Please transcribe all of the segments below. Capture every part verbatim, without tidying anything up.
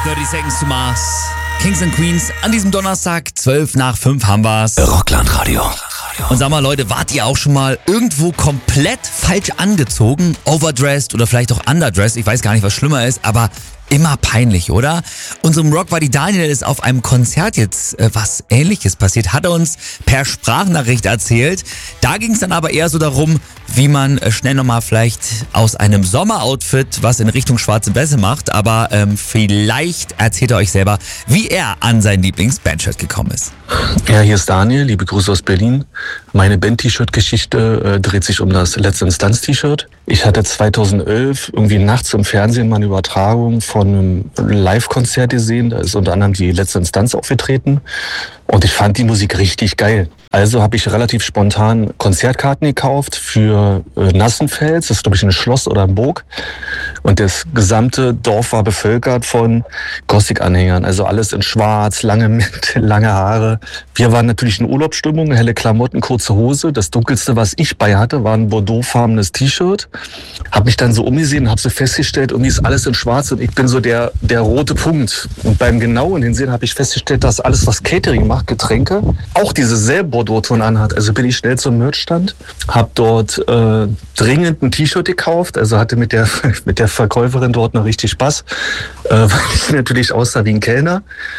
thirty Seconds to Mars. Kings and Queens an diesem Donnerstag, zwölf nach fünf haben wir's. Rockland-Radio. Und sag mal Leute, wart ihr auch schon mal irgendwo komplett falsch angezogen? Overdressed oder vielleicht auch underdressed? Ich weiß gar nicht, was schlimmer ist, aber immer peinlich, oder? Unserem Rockbuddy Daniel ist auf einem Konzert jetzt äh, was Ähnliches passiert. Hat er uns per Sprachnachricht erzählt. Da ging es dann aber eher so darum, wie man äh, schnell nochmal vielleicht aus einem Sommeroutfit was in Richtung schwarze Bässe macht. Aber ähm, vielleicht erzählt er euch selber, wie er an sein Lieblings-Bandshirt gekommen ist. Ja, hier ist Daniel, liebe Grüße aus Berlin. Meine Band-T-Shirt-Geschichte äh, dreht sich um das Letzte Instanz-T-Shirt. Ich hatte zweitausendelf irgendwie nachts im Fernsehen mal eine Übertragung von einem Live-Konzert gesehen. Da ist unter anderem die Letzte Instanz aufgetreten. Und ich fand die Musik richtig geil. Also habe ich relativ spontan Konzertkarten gekauft für äh, Nassenfels. Das ist, glaube ich, ein Schloss oder ein Burg. Und das gesamte Dorf war bevölkert von Gothic-Anhängern. Also alles in schwarz, lange Mäntel, lange Haare. Wir waren natürlich in Urlaubsstimmung, helle Klamotten, kurze Hose. Das Dunkelste, was ich bei hatte, war ein bordeauxfarbenes T-Shirt. Hab mich dann so umgesehen und habe so festgestellt, irgendwie ist alles in schwarz und ich bin so der, der rote Punkt. Und beim genauen Hinsehen habe ich festgestellt, dass alles, was Catering macht, Getränke, auch diese selbe Bordeaux-Ton anhat. Also bin ich schnell zum Merchstand, habe dort äh, dringend ein T-Shirt gekauft, also hatte mit der, mit der Verkäuferin dort noch richtig Spaß, äh, weil ich natürlich aussah wie ein Kellner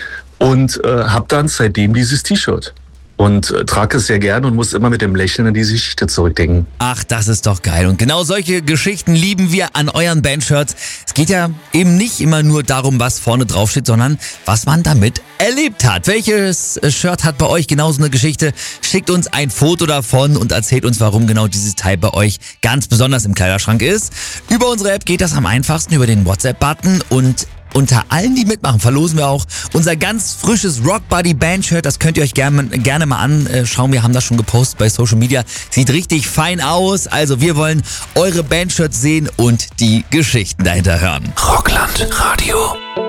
und äh, habe dann seitdem dieses T-Shirt. Und äh, trage es sehr gerne und muss immer mit dem Lächeln an diese Geschichte zurückdenken. Ach, das ist doch geil. Und genau solche Geschichten lieben wir an euren Bandshirts. Es geht ja eben nicht immer nur darum, was vorne drauf steht, sondern was man damit erlebt hat. Welches Shirt hat bei euch genauso eine Geschichte? Schickt uns ein Foto davon und erzählt uns, warum genau dieses Teil bei euch ganz besonders im Kleiderschrank ist. Über unsere App geht das am einfachsten, über den WhatsApp-Button, und unter allen, die mitmachen, verlosen wir auch unser ganz frisches Rockbuddy Bandshirt. Das könnt ihr euch gerne, gerne mal anschauen. Wir haben das schon gepostet bei Social Media. Sieht richtig fein aus. Also wir wollen eure Bandshirts sehen und die Geschichten dahinter hören. Rockland-Radio.